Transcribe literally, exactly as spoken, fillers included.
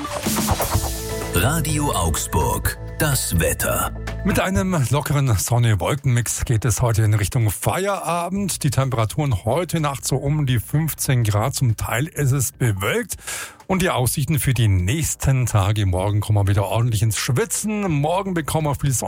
Radio Augsburg, das Wetter. Mit einem lockeren Sonne-Wolken-Mix geht es heute in Richtung Feierabend. Die Temperaturen heute Nacht so um die fünfzehn Grad. Zum Teil ist es bewölkt. Und die Aussichten für die nächsten Tage. Morgen kommen wir wieder ordentlich ins Schwitzen. Morgen bekommen wir viel Sonne.